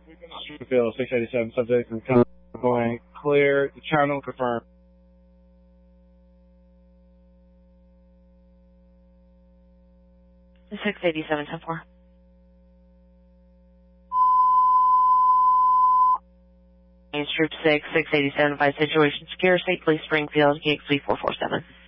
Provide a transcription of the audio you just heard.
Springfield 687 subject and going clear. The channel confirmed. The 687 10-4. Troop 6, 687, by situation secure, safely Springfield, KXV 447.